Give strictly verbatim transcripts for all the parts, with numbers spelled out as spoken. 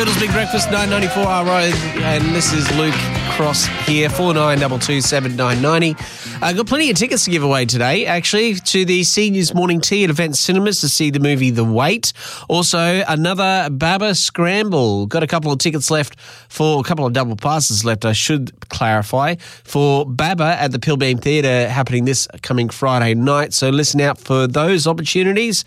Boodles Big Breakfast, nine ninety-four R Road, and this is Luke Cross here, four nine two two seven nine nine zero. Uh, got plenty of tickets to give away today, actually, to the Seniors Morning Tea at Event Cinemas to see the movie The Wait. Also, another Baba Scramble. Got a couple of tickets left for, a couple of double passes left, I should clarify, for Baba at the Pilbeam Theatre happening this coming Friday night. So listen out for those opportunities.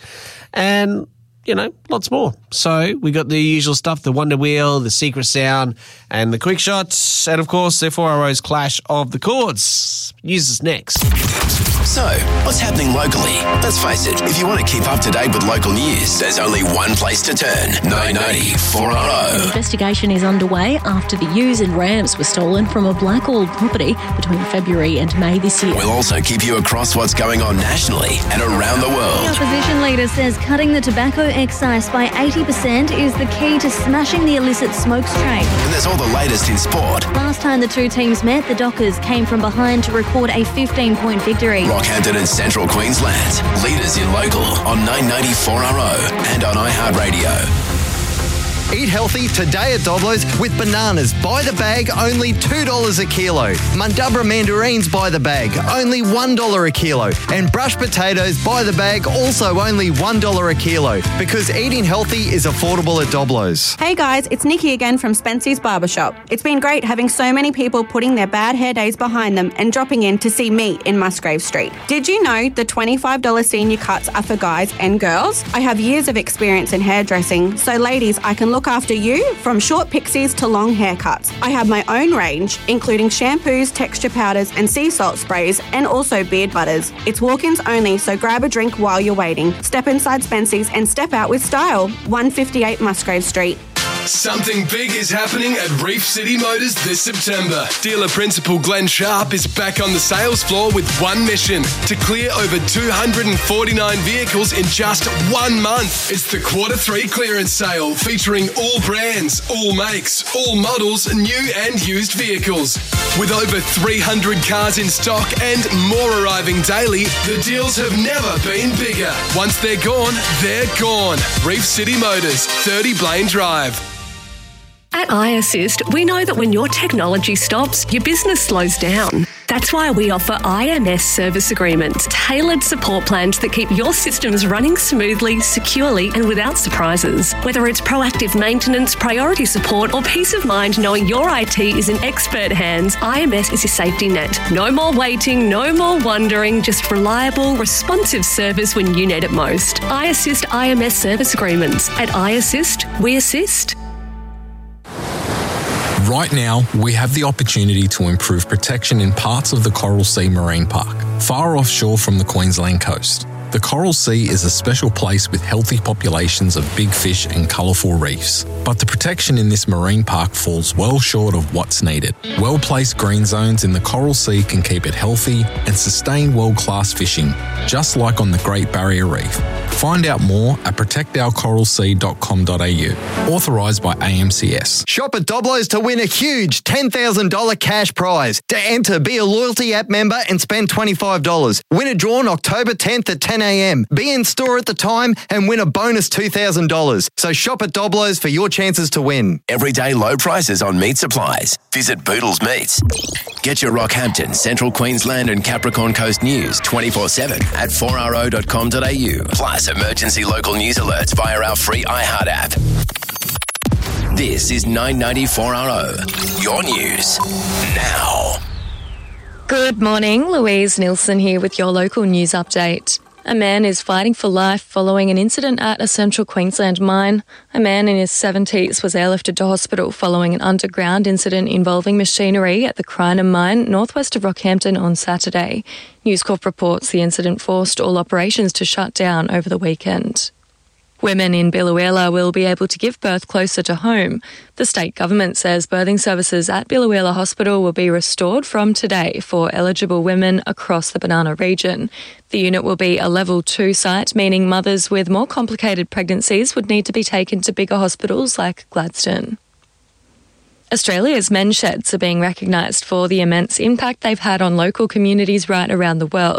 And you know, lots more. So we got the usual stuff, the Wonder Wheel, the Secret Sound, and the Quick Shots, and of course the four R O's Clash of the Chords. News is next. So, what's happening locally? Let's face it, if you want to keep up to date with local news, there's only one place to turn. nine ninety four R O. An investigation is underway after the ewes and rams were stolen from a Blackall property between February and May this year. We'll also keep you across what's going on nationally and around the The world. opposition leader says cutting the tobacco excise by eighty percent is the key to smashing the illicit smokes trade. And there's all the latest in sport. Last time the two teams met, the Dockers came from behind to record a fifteen-point victory. Rockhampton and Central Queensland, leaders in local on nine ninety-four R O and on iHeartRadio. Eat healthy today at Doblo's with bananas by the bag, only two dollars a kilo. Mundubra mandarins by the bag, only one dollar a kilo. And brushed potatoes by the bag, also only one dollar a kilo. Because eating healthy is affordable at Doblo's. Hey guys, it's Nikki again from Spency's Barbershop. It's been great having so many people putting their bad hair days behind them and dropping in to see me in Musgrave Street. Did you know the twenty-five dollars senior cuts are for guys and girls? I have years of experience in hairdressing, so ladies, I can look after you from short pixies to long haircuts. I have my own range, including shampoos, texture powders and sea salt sprays, and also beard butters. It's walk-ins only, so grab a drink while you're waiting. Step inside Spency's and step out with style. one fifty-eight Musgrave Street. Something big is happening at Reef City Motors this September. Dealer principal Glenn Sharp is back on the sales floor with one mission: to clear over two hundred forty-nine vehicles in just one month. It's the Quarter Three clearance sale featuring all brands, all makes, all models, new and used vehicles. With over three hundred cars in stock and more arriving daily, the deals have never been bigger. Once they're gone, they're gone. Reef City Motors, thirty Blaine Drive. At iAssist, we know that when your technology stops, your business slows down. That's why we offer I M S service agreements, tailored support plans that keep your systems running smoothly, securely, and without surprises. Whether it's proactive maintenance, priority support, or peace of mind knowing your I T is in expert hands, I M S is your safety net. No more waiting, no more wondering, just reliable, responsive service when you need it most. iAssist I M S service agreements. At iAssist, we assist. Right now, we have the opportunity to improve protection in parts of the Coral Sea Marine Park, far offshore from the Queensland coast. The Coral Sea is a special place with healthy populations of big fish and colourful reefs. But the protection in this marine park falls well short of what's needed. Well-placed green zones in the Coral Sea can keep it healthy and sustain world-class fishing, just like on the Great Barrier Reef. Find out more at protect our coral sea dot com dot a u. Authorised by A M C S. Shop at Doblo's to win a huge ten thousand dollars cash prize. To enter, be a loyalty app member and spend twenty-five dollars. Win a draw on October tenth at ten a.m. Be in store at the time and win a bonus two thousand dollars. So shop at Doblo's for your chances to win. Everyday low prices on meat supplies. Visit Boodles Meats. Get your Rockhampton, Central Queensland and Capricorn Coast news twenty-four seven at four r o dot com dot a u. Plus emergency local news alerts via our free iHeart app. This is nine ninety-four R O, your news now. Good morning, Louise Nilsson here with your local news update. A man is fighting for life following an incident at a Central Queensland mine. A man in his seventies was airlifted to hospital following an underground incident involving machinery at the Crinum mine northwest of Rockhampton on Saturday. News Corp reports the incident forced all operations to shut down over the weekend. Women in Biloela will be able to give birth closer to home. The state government says birthing services at Biloela Hospital will be restored from today for eligible women across the Banana region. The unit will be a level two site, meaning mothers with more complicated pregnancies would need to be taken to bigger hospitals like Gladstone. Australia's men's sheds are being recognised for the immense impact they've had on local communities right around the world.